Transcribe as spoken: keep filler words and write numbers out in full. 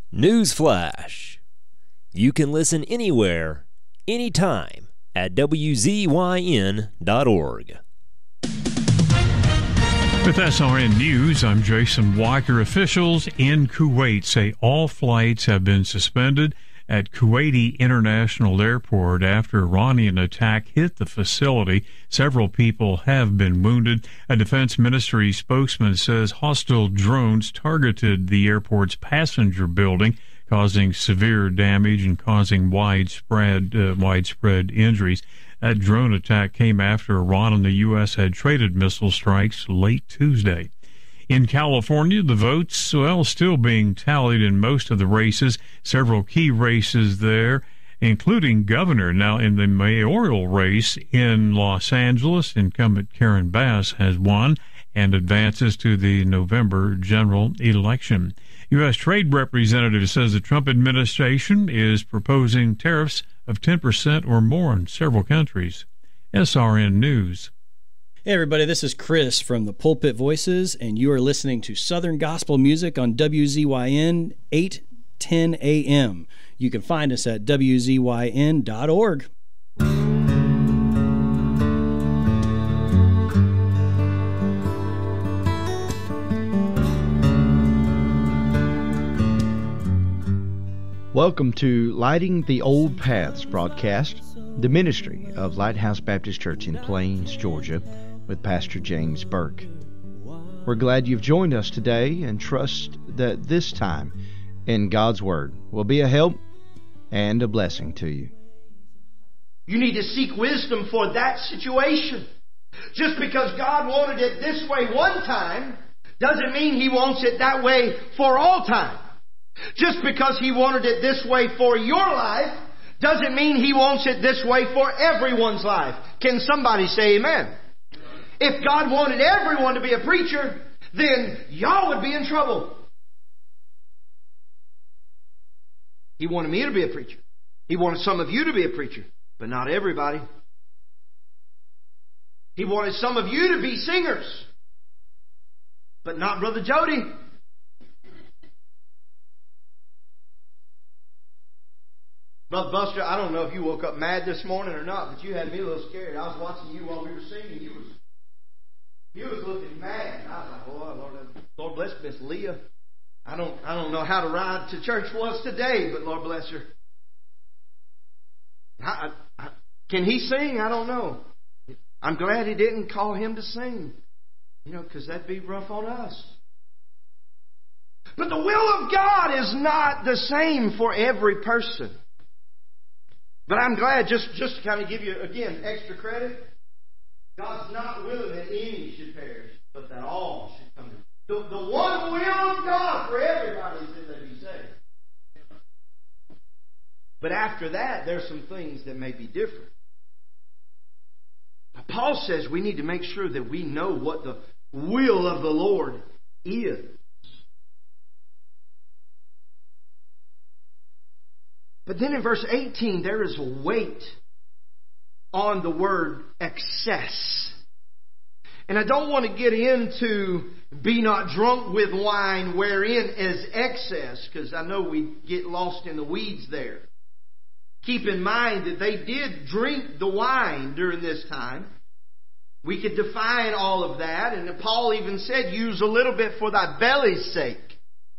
News Flash. You can listen anywhere, anytime at W Z Y N dot org. With S R N News, I'm Jason Walker. Officials in Kuwait say all flights have been suspended at Kuwaiti International Airport after Iranian attack hit the facility. Several people have been wounded. A defense ministry spokesman says hostile drones targeted the airport's passenger building, causing severe damage and causing widespread uh, widespread injuries. That drone attack came after Iran and the U S had traded missile strikes late Tuesday. In California, the votes, well, still being tallied in most of the races. Several key races there, including governor. Now, in the mayoral race in Los Angeles, incumbent Karen Bass has won and advances to the November general election. U S. Trade Representative says the Trump administration is proposing tariffs of ten percent or more in several countries. S R N News. Hey everybody, this is Chris from the Pulpit Voices, and you are listening to Southern Gospel Music on W Z Y N eight ten A M. You can find us at W Z Y N dot org. Welcome to Lighting the Old Paths broadcast, the ministry of Lighthouse Baptist Church in Plains, Georgia, with Pastor James Burke. We're glad you've joined us today and trust that this time in God's Word will be a help and a blessing to you. You need to seek wisdom for that situation. Just because God wanted it this way one time doesn't mean He wants it that way for all time. Just because He wanted it this way for your life doesn't mean He wants it this way for everyone's life. Can somebody say amen? If God wanted everyone to be a preacher, then y'all would be in trouble. He wanted me to be a preacher. He wanted some of you to be a preacher, but not everybody. He wanted some of you to be singers, but not Brother Jody. Brother Buster, I don't know if you woke up mad this morning or not, but you had me a little scared. I was watching you while we were singing. You was, you was looking mad. I was like, oh, Lord, Lord bless Miss Leah. I don't, I don't know how to ride to church was today, but Lord bless her. I, I, can he sing? I don't know. I'm glad He didn't call him to sing, you know, because that'd be rough on us. But the will of God is not the same for every person. But I'm glad, just, just to kind of give you, again, extra credit, God's not willing that any should perish, but that all should come to the, the one will of God for everybody is that they be saved. But after that, there's some things that may be different. Paul says we need to make sure that we know what the will of the Lord is. But then in verse eighteen, there is a weight on the word excess. And I don't want to get into be not drunk with wine wherein is excess, because I know we get lost in the weeds there. Keep in mind that they did drink the wine during this time. We could define all of that, and Paul even said, use a little bit for thy belly's sake.